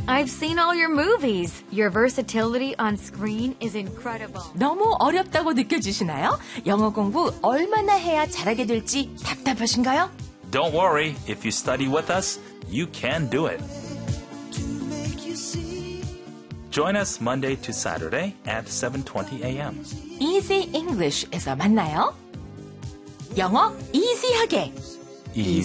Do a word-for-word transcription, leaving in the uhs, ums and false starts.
I've seen all your movies. Your versatility on screen is incredible. 너무 어렵다고 느껴지시나요? 영어 공부 얼마나 해야 잘하게 될지 답답하신가요? Don't worry. If you study with us, you can do it. Join us Monday to Saturday at seven twenty a.m. Easy English에서 만나요. 영어 이지하게. Easy